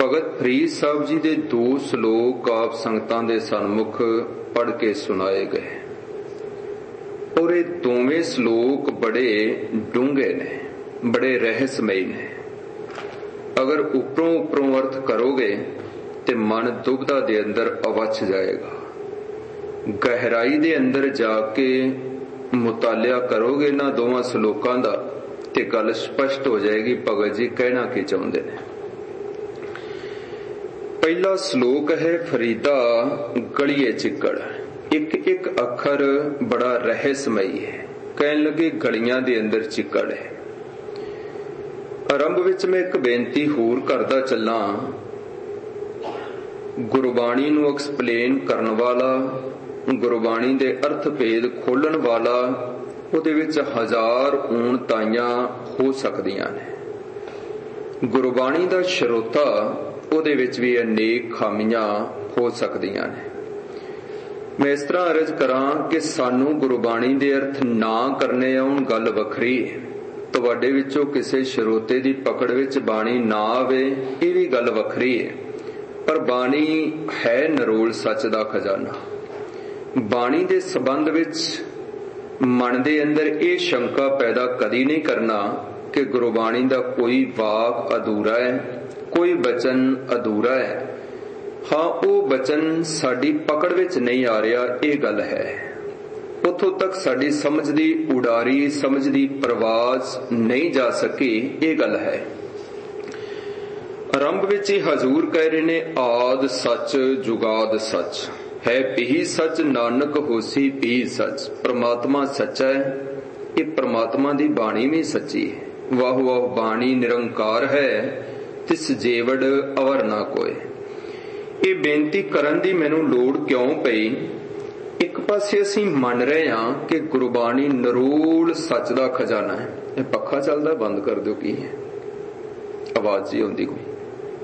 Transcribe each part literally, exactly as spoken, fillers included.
ਭਗਤ ਫਰੀਦ ਸਾਹਿਬ ਜੀ ਦੇ ਦੋ ਸ਼ਲੋਕ ਆਪ ਸੰਗਤਾਂ ਦੇ ਸਨਮੁਖ ਪੜ੍ਹ ਕੇ ਸੁਣਾਏ ਗਏ ਔਰ ਇਹ ਦੋਵੇਂ ਸ਼ਲੋਕ ਬੜੇ ਡੂੰਘੇ ਨੇ, ਬੜੇ ਰਹੱਸਮਈ ਨੇ। ਅਗਰ ਉੱਪਰੋਂ ਉੱਪਰੋਂ ਅਰਥ ਕਰੋਗੇ ਤੇ ਮਨ ਦੁਬਦਾ ਦੇ ਅੰਦਰ ਅਵਛ ਜਾਏਗਾ। ਗਹਿਰਾਈ ਦੇ ਅੰਦਰ ਜਾ ਕੇ ਮੁਤਾਲਿਆ ਕਰੋਗੇ ਨਾ ਦੋਵਾਂ ਸ਼ਲੋਕਾਂ ਦਾ ਤੇ ਗੱਲ ਸਪਸ਼ਟ ਹੋ ਜਾਏਗੀ ਭਗਤ ਜੀ ਕਹਿਣਾ ਕੀ ਚਾਹੁੰਦੇ ਨੇ। ਪਹਿਲਾ ਸ਼ਲੋਕ ਹੈ ਫਰੀਦਾ ਗਲੀਏ ਚਿੱਕੜ। ਇੱਕ ਇੱਕ ਅੱਖਰ ਬੜਾ ਰਹੱਸਮਈ ਹੈ। ਕਹਿਣ ਲੱਗੇ ਗਲੀਆਂ ਦੇ ਅੰਦਰ ਚਿੱਕੜ ਹੈ। ਆਰੰਭ ਵਿੱਚ ਮੈਂ ਇੱਕ ਬੇਨਤੀ ਹੋਰ ਕਰਦਾ ਚੱਲਾਂ। ਗੁਰਬਾਣੀ ਨੂੰ ਐਕਸਪਲੇਨ ਕਰਨ ਵਾਲਾ, ਗੁਰਬਾਣੀ ਦੇ ਅਰਥ ਭੇਦ ਖੋਲਣ ਵਾਲਾ, ਉਹਦੇ ਵਿੱਚ ਹਜ਼ਾਰ ਊਣਤਾਈਆਂ ਹੋ ਸਕਦੀਆਂ ਨੇ। ਗੁਰਬਾਣੀ ਦਾ ਸਰੋਤਾ, ਉਹਦੇ ਵਿੱਚ ਵੀ ਅਨੇਕ ਖਾਮੀਆਂ ਹੋ ਸਕਦੀਆਂ ਨੇ। ਮੈਂ ਇਸ ਤਰ੍ਹਾਂ ਅਰਜ਼ ਕਰਾਂ ਕਿ ਸਾਨੂੰ ਗੁਰਬਾਣੀ ਦੇ ਅਰਥ ਨਾ ਕਰਨੇ ਆਉਣ ਗੱਲ ਵੱਖਰੀ ਹੈ। ਤੁਹਾਡੇ ਵਿੱਚੋਂ ਕਿਸੇ ਸਰੋਤੇ ਦੀ ਪਕੜ ਵਿੱਚ ਬਾਣੀ ਨਾ ਆਵੇ ਇਹ ਵੀ ਗੱਲ ਵੱਖਰੀ ਹੈ। ਪਰ ਬਾਣੀ ਹੈ ਨਰੋਲ ਸੱਚ ਦਾ ਖਜ਼ਾਨਾ। ਬਾਣੀ ਦੇ ਸੰਬੰਧ ਵਿੱਚ ਮਨ ਦੇ ਅੰਦਰ ਇਹ ਸ਼ੰਕਾ ਪੈਦਾ ਕਦੀ ਨਹੀਂ ਕਰਨਾ ਕਿ ਗੁਰਬਾਣੀ ਦਾ ਕੋਈ ਵਾਕ ਅਧੂਰਾ ਹੈ, ਕੋਈ ਬਚਨ ਅਧੂਰਾ ਹੈ। ਹਾਂ, ਉਹ ਬਚਨ ਸਾਡੀ ਪਕੜ ਵਿੱਚ ਨਹੀਂ ਆ ਰਿਹਾ, ਇਹ ਗੱਲ ਹੈ। ਉੱਥੋਂ ਤੱਕ ਸਾਡੀ ਸਮਝ ਦੀ ਉਡਾਰੀ, ਸਮਝ ਦੀ ਪ੍ਰਵਾਜ਼ ਨਹੀਂ ਜਾ ਸਕੀ, ਇਹ ਗੱਲ ਹੈ। ਆਰੰਭ ਵਿੱਚ ਹੀ ਹਜ਼ੂਰ ਕਹਿ ਰਹੇ ਨੇ ਆਦ ਸੱਚ ਜੁਗਾਦ ਸੱਚ ਹੈ, ਪੀ ਸੱਚ ਨਾਨਕ ਹੋਸੀ ਪੀ ਸੱਚ। ਪ੍ਰਮਾਤਮਾ ਸੱਚਾ ਹੈ, ਇਹ ਪ੍ਰਮਾਤਮਾ ਦੀ ਬਾਣੀ ਵੀ ਸੱਚੀ ਹੈ। ਵਾਹ ਵਾਹ ਬਾਣੀ ਨਿਰੰਕਾਰ ਹੈ, ਤਿਸ ਜੇਵੜ ਅਵਰ ਨਾ ਕੋਏ। ਇਹ ਬੇਨਤੀ ਕਰਨ ਦੀ ਮੈਨੂੰ ਲੋੜ ਕਿਉਂ ਪਈ? ਇੱਕ ਪਾਸੇ ਅਸੀਂ ਮੰਨ ਰਹੇ ਹਾਂ ਕਿ ਗੁਰਬਾਣੀ ਨਰੋਲ ਸੱਚ ਦਾ ਖਜ਼ਾਨਾ ਹੈ। ਇਹ ਪੱਖਾ ਚੱਲਦਾ, ਬੰਦ ਕਰ ਦਿਓ, ਕੀ ਹੈ ਆਵਾਜ਼ ਜੀ ਆਉਂਦੀ ਕੋਈ?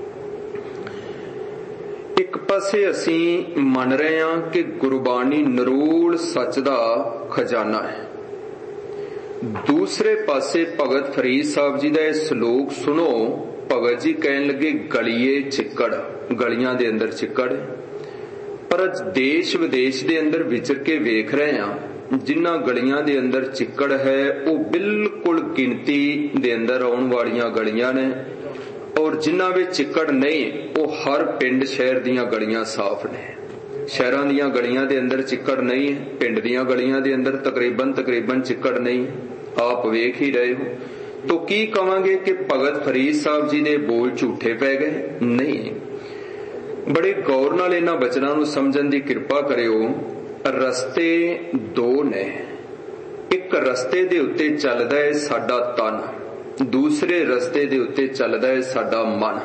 ਇੱਕ ਪਾਸੇ ਅਸੀਂ ਮੰਨ ਰਹੇ ਹਾਂ ਕਿ ਗੁਰਬਾਣੀ ਨਰੋਲ ਸੱਚ ਦਾ ਖਜ਼ਾਨਾ ਹੈ। ਦੂਸਰੇ ਪਾਸੇ ਭਗਤ ਫਰੀਦ ਸਾਹਿਬ ਜੀ ਦਾ ਇਹ ਸ਼ਲੋਕ ਸੁਣੋ। ਭਗਤ ਜੀ ਕਹਿਣ ਲੱਗੇ ਗਲੀਏ ਚਿੱਕੜ, ਗਲੀਆਂ ਦੇ ਅੰਦਰ ਚਿੱਕੜ। ਪਰ ਅੱਜ ਦੇਸ਼ ਵਿਦੇਸ਼ ਦੇ ਅੰਦਰ ਵਿਚਰ ਕੇ ਵੇਖ ਰਹੇ ਹਾਂ ਜਿਨ੍ਹਾਂ ਗਲੀਆਂ ਦੇ ਅੰਦਰ ਚਿੱਕੜ ਹੈ ਉਹ ਬਿਲਕੁਲ ਗਿਣਤੀ ਦੇ ਅੰਦਰ ਆਉਣ ਵਾਲੀਆਂ ਗਲੀਆਂ ਨੇ, ਔਰ ਜਿਨ੍ਹਾਂ ਵਿੱਚ ਚਿੱਕੜ ਨਹੀਂ ਉਹ ਹਰ ਪਿੰਡ ਸ਼ਹਿਰ ਦੀਆਂ ਗਲੀਆਂ ਸਾਫ਼ ਨੇ। ਸ਼ਹਿਰਾਂ ਦੀਆਂ ਗਲੀਆਂ ਦੇ ਅੰਦਰ ਚਿੱਕੜ ਨਹੀਂ ਹੈ, ਪਿੰਡ ਦੀਆਂ ਗਲੀਆਂ ਦੇ ਅੰਦਰ ਤਕਰੀਬਨ ਤਕਰੀਬਨ ਚਿੱਕੜ ਨਹੀਂ। ਆਪ ਵੇਖ ਹੀ ਰਹੇ ਹੋ। ਤੋ ਕੀ ਕਵਾਂਗੇ ਕਿ ਭਗਤ ਫਰੀਦ ਸਾਹਿਬ ਜੀ ਦੇ ਬੋਲ ਝੂਠੇ ਪੈ ਗਏ? ਨਹੀਂ। ਬੜੇ ਗੌਰ ਨਾਲ ਇਹਨਾਂ ਬਚਨਾਂ ਨੂੰ ਸਮਝਣ ਦੀ ਕਿਰਪਾ ਕਰਿਓ। ਰਸਤੇ ਦੋ ਨੇ। ਇੱਕ ਰਸਤੇ ਦੇ ਉੱਤੇ ਚੱਲਦਾ ਹੈ ਸਾਡਾ ਤਨ, ਦੂਸਰੇ ਰਸਤੇ ਦੇ ਉੱਤੇ ਚੱਲਦਾ ਹੈ ਸਾਡਾ ਮਨ।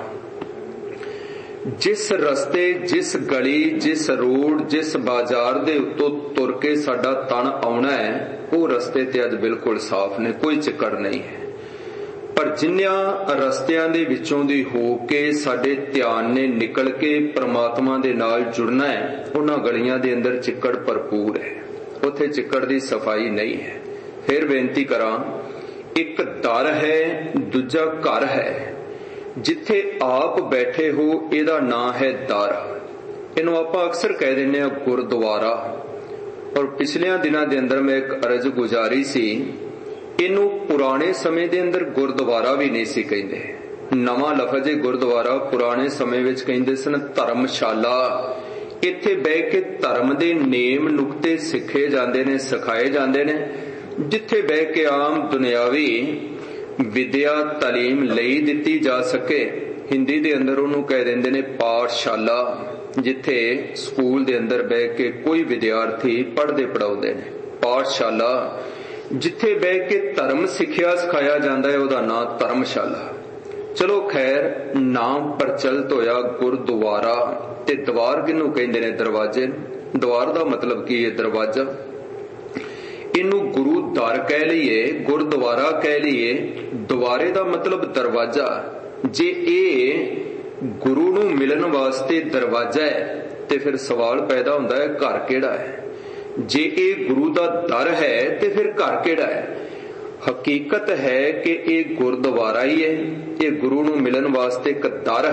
ਜਿਸ ਰਸਤੇ, ਜਿਸ ਗਲੀ, ਜਿਸ ਰੋਡ, ਜਿਸ ਬਾਜ਼ਾਰ ਦੇ ਉੱਤੋਂ ਤੁਰ ਕੇ ਸਾਡਾ ਤਨ ਆਉਣਾ ਹੈ ਉਹ ਰਸਤੇ ਤੇ ਅੱਜ ਬਿਲਕੁਲ ਸਾਫ਼ ਨੇ, ਕੋਈ ਚਿੱਕੜ ਨਹੀਂ ਹੈ। ਪਰ ਜਿਨ੍ਹਾਂ ਰਸਤਿਆਂ ਦੇ ਵਿੱਚੋਂ ਦੀ ਹੋ ਕੇ ਸਾਡੇ ਧਿਆਨ ਨੇ ਨਿਕਲ ਕੇ ਪ੍ਰਮਾਤਮਾ ਦੇ ਨਾਲ ਜੁੜਨਾ ਹੈ ਉਹਨਾਂ ਗਲੀਆਂ ਦੇ ਅੰਦਰ ਚਿੱਕੜ ਭਰਪੂਰ ਹੈ, ਉੱਥੇ ਚਿੱਕੜ ਦੀ ਸਫਾਈ ਨਹੀਂ ਹੈ। ਫਿਰ ਬੇਨਤੀ ਕਰਾਂ, ਇੱਕ ਦਰ ਹੈ, ਦੂਜਾ ਘਰ ਹੈ। ਜਿੱਥੇ ਆਪ ਬੈਠੇ ਹੋ ਇਹਦਾ ਨਾਂ ਹੈ ਦਰ। ਇਹਨੂੰ ਆਪਾਂ ਅਕਸਰ ਕਹਿ ਦਿੰਦੇ ਹਾਂ ਗੁਰਦੁਆਰਾ। ਔਰ ਪਿਛਲਿਆਂ ਦਿਨਾਂ ਦੇ ਅੰਦਰ ਮੈਂ ਇੱਕ ਅਰਜ਼ ਗੁਜ਼ਾਰੀ ਸੀ, ਇਹਨੂੰ ਪੁਰਾਣੇ ਸਮੇਂ ਦੇ ਅੰਦਰ ਗੁਰਦੁਆਰਾ ਵੀ ਨਹੀਂ ਸੀ ਕਹਿੰਦੇ। ਨਵਾਂ ਲਫ਼ਜ਼ ਹੈ ਗੁਰਦੁਆਰਾ। ਪੁਰਾਣੇ ਸਮੇਂ ਵਿੱਚ ਕਹਿੰਦੇ ਸਨ ਧਰਮਸ਼ਾਲਾ। ਇੱਥੇ ਬਹਿ ਕੇ ਧਰਮ ਦੇ ਨੇਮ ਨੁਕਤੇ ਸਿੱਖੇ ਜਾਂਦੇ ਨੇ, ਸਿਖਾਏ ਜਾਂਦੇ ਨੇ। ਜਿੱਥੇ ਬਹਿ ਕੇ ਆਮ ਦੁਨਿਆਵੀ ਵਿਦਿਆ ਤਾਲੀਮ ਲਈ ਦਿੱਤੀ ਜਾ ਸਕੇ। ਹਿੰਦੀ ਦੇ ਅੰਦਰ ਉਹਨੂੰ ਕਹਿ ਦਿੰਦੇ ਨੇ ਪਾਠਸ਼ਾਲਾ, ਜਿੱਥੇ ਸਕੂਲ ਦੇ ਅੰਦਰ ਬਹਿ ਕੇ ਕੋਈ ਵਿਦਿਆਰਥੀ ਪੜ੍ਹਦੇ ਪੜਾਉਂਦੇ ਨੇ। ਪਾਠਸ਼ਾਲਾ ਜਿੱਥੇ ਬਹਿ ਕੇ ਧਰਮ ਸਿੱਖਿਆ ਸਿਖਾਇਆ ਜਾਂਦਾ ਹੈ ਉਹਦਾ ਨਾਂ ਧਰਮਸ਼ਾਲਾ। ਚਲੋ ਖੈਰ, ਨਾਮ ਪ੍ਰਚਲਿਤ ਹੋਇਆ ਗੁਰਦੁਆਰਾ। ਤੇ ਦਵਾਰ ਕਿਹਨੂੰ ਕਹਿੰਦੇ ਨੇ? ਦਰਵਾਜ਼ੇ। ਦਵਾਰ ਦਾ ਮਤਲਬ ਕੀ ਹੈ? ਦਰਵਾਜ਼ਾ। ਇਹਨੂੰ ਗੁਰੂ ਦਰ ਕਹਿ ਲਈਏ, ਗੁਰਦੁਆਰਾ ਕਹਿ ਲਈਏ, ਦੁਆਰੇ ਦਾ ਮਤਲਬ ਦਰਵਾਜ਼ਾ। ਜੇ ਇਹ ਗੁਰੂ ਨੂੰ ਮਿਲਣ ਵਾਸਤੇ ਦਰਵਾਜ਼ਾ ਹੈ ਤੇ ਫਿਰ ਸਵਾਲ ਪੈਦਾ ਹੁੰਦਾ ਹੈ ਘਰ ਕਿਹੜਾ ਹੈ? ਜੇ ਇਹ ਗੁਰੂ ਦਾ ਦਰ ਹੈ ਤੇ ਫਿਰ ਘਰ ਕਿਹੜਾ ਹੈ? ਹਕੀਕਤ ਹੈ ਕਿ ਇਹ ਗੁਰਦੁਆਰਾ ਹੀ ਹੈ। ਇਹ ਗੁਰੂ ਨੂੰ ਮਿਲਣ ਵਾਸਤੇ ਇੱਕ ਦਰ